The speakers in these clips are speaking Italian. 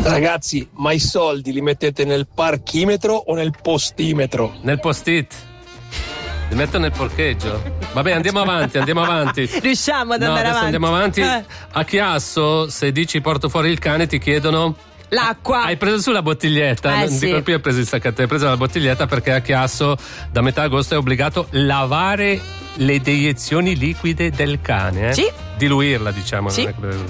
Ragazzi, ma i soldi li mettete nel parchimetro o nel postimetro? Nel post-it. Li metto nel parcheggio. Vabbè, andiamo avanti. Riusciamo ad andare avanti. Andiamo avanti. A Chiasso, se dici porto fuori il cane, ti chiedono l'acqua. Hai preso sulla bottiglietta, non sì. dico più hai preso il sacchetto, hai preso la bottiglietta, perché a Chiasso da metà agosto è obbligato lavare le deiezioni liquide del cane. Sì. Diluirla, diciamo. Sì.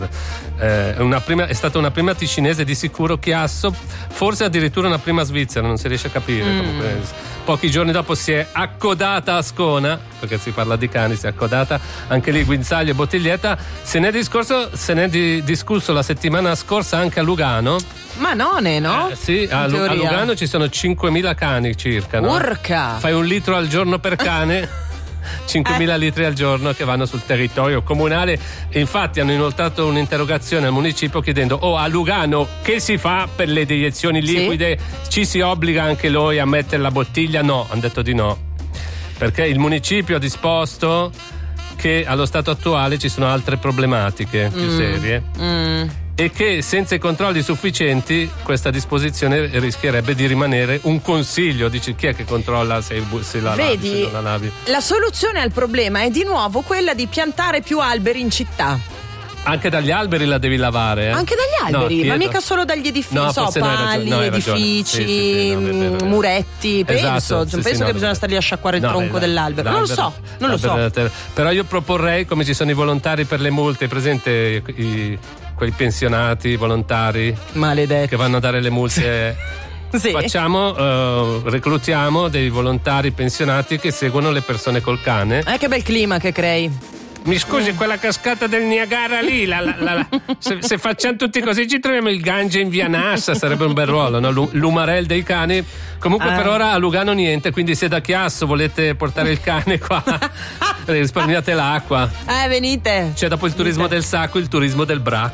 È stata una prima ticinese di sicuro Chiasso, forse addirittura una prima svizzera, non si riesce a capire. Comunque, pochi giorni dopo si è accodata a Ascona, perché si parla di cani, si è accodata anche lì guinzaglio e bottiglietta. Se ne è discusso la settimana scorsa anche a Lugano. Ma non è, no? Sì, a Lugano ci sono 5.000 cani circa, no? Urca! Fai 1 litro al giorno per cane. 5.000 litri al giorno che vanno sul territorio comunale. E infatti hanno inoltrato un'interrogazione al municipio chiedendo: a Lugano che si fa per le deiezioni liquide? Sì. Ci si obbliga anche noi a mettere la bottiglia? No, hanno detto di no, perché il municipio ha disposto che allo stato attuale ci sono altre problematiche più serie e che senza i controlli sufficienti questa disposizione rischierebbe di rimanere un consiglio. Dici, chi è che controlla se la lavi, se non la lavi? La soluzione al problema è di nuovo quella di piantare più alberi in città. Anche dagli alberi la devi lavare? Anche dagli alberi, ma mica solo dagli edifici, pali, edifici, sì, muretti. Penso che bisogna starli a sciacquare il tronco dell'albero. Non lo so. Però io proporrei, come ci sono i volontari per le multe, presente quei pensionati volontari maledetti che vanno a dare le multe. Sì. Reclutiamo dei volontari pensionati che seguono le persone col cane. Che bel clima che crei. Mi scusi, quella cascata del Niagara lì, se facciamo tutti così ci troviamo il Gange in via Nassa, sarebbe un bel ruolo, no? L'Umarell dei cani. Comunque per ora a Lugano niente, quindi se da Chiasso volete portare il cane qua risparmiate l'acqua. Venite. C'è dopo il turismo del sacco il turismo del bra.